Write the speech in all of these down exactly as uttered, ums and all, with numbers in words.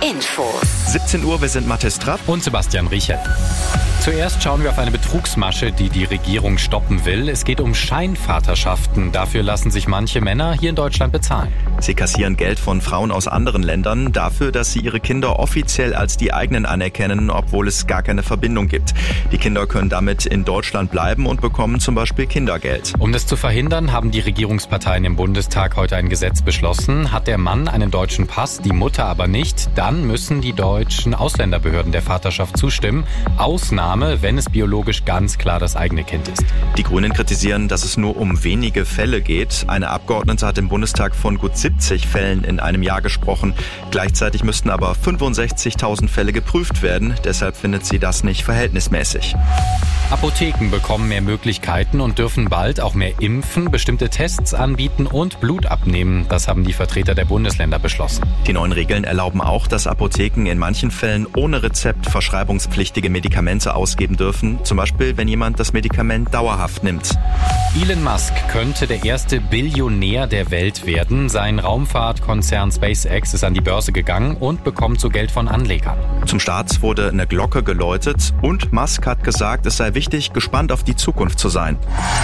Infos. siebzehn Uhr, wir sind Mathis Trapp und Sebastian Riechel. Zuerst schauen wir auf eine Betrugsmasche, die die Regierung stoppen will. Es geht um Scheinvaterschaften. Dafür lassen sich manche Männer hier in Deutschland bezahlen. Sie kassieren Geld von Frauen aus anderen Ländern dafür, dass sie ihre Kinder offiziell als die eigenen anerkennen, obwohl es gar keine Verbindung gibt. Die Kinder können damit in Deutschland bleiben und bekommen zum Beispiel Kindergeld. Um das zu verhindern, haben die Regierungsparteien im Bundestag heute ein Gesetz beschlossen. Hat der Mann einen deutschen Pass, die Mutter aber nicht, dann müssen die deutschen Ausländerbehörden der Vaterschaft zustimmen. Ausnahme, wenn es biologisch ganz klar das eigene Kind ist. Die Grünen kritisieren, dass es nur um wenige Fälle geht. Eine Abgeordnete hat im Bundestag von gut siebzig Fällen in einem Jahr gesprochen. Gleichzeitig müssten aber fünfundsechzigtausend Fälle geprüft werden. Deshalb findet sie das nicht verhältnismäßig. Apotheken bekommen mehr Möglichkeiten und dürfen bald auch mehr impfen, bestimmte Tests anbieten und Blut abnehmen. Das haben die Vertreter der Bundesländer beschlossen. Die neuen Regeln erlauben auch, dass Apotheken in manchen Fällen ohne Rezept verschreibungspflichtige Medikamente ausgeben dürfen. Zum Beispiel, wenn jemand das Medikament dauerhaft nimmt. Elon Musk könnte der erste Billionär der Welt werden. Sein Raumfahrtkonzern SpaceX ist an die Börse gegangen und bekommt so Geld von Anlegern. Zum Start wurde eine Glocke geläutet und Musk hat gesagt, es sei wichtig, gespannt auf die Zukunft zu sein.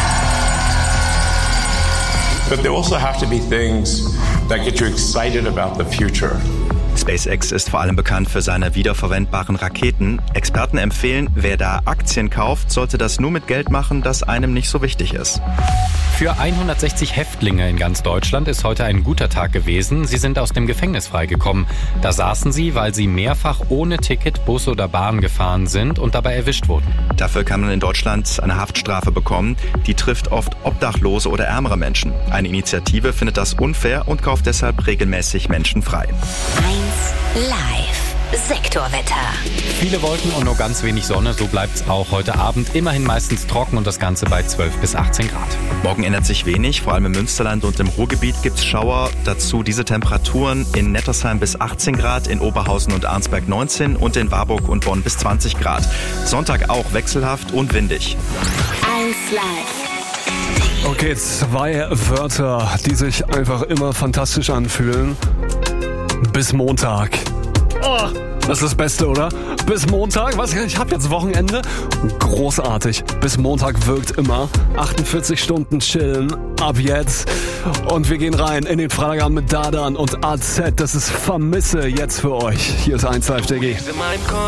But there also have to be things that get you excited about the future. SpaceX ist vor allem bekannt für seine wiederverwendbaren Raketen. Experten empfehlen, wer da Aktien kauft, sollte das nur mit Geld machen, das einem nicht so wichtig ist. Für hundertsechzig Häftlinge in ganz Deutschland ist heute ein guter Tag gewesen. Sie sind aus dem Gefängnis freigekommen. Da saßen sie, weil sie mehrfach ohne Ticket Bus oder Bahn gefahren sind und dabei erwischt wurden. Dafür kann man in Deutschland eine Haftstrafe bekommen. Die trifft oft Obdachlose oder ärmere Menschen. Eine Initiative findet das unfair und kauft deshalb regelmäßig Menschen frei. eins Live. Sektorwetter. Viele Wolken und nur ganz wenig Sonne, so bleibt's auch heute Abend. Immerhin meistens trocken und das Ganze bei zwölf bis achtzehn Grad. Morgen ändert sich wenig, vor allem im Münsterland und im Ruhrgebiet gibt's Schauer. Dazu diese Temperaturen in Nettersheim bis achtzehn Grad, in Oberhausen und Arnsberg neunzehn und in Warburg und Bonn bis zwanzig Grad. Sonntag auch wechselhaft und windig. eins Live. Okay, zwei Wörter, die sich einfach immer fantastisch anfühlen. Bis Montag. Oh, das ist das Beste, oder? Bis Montag, was? Ich habe jetzt Wochenende. Großartig. Bis Montag wirkt immer. achtundvierzig Stunden chillen. Ab jetzt. Und wir gehen rein in den Freitagabend mit Dardan und A Z. Das ist Vermisse jetzt für euch. Hier ist eins Live D G.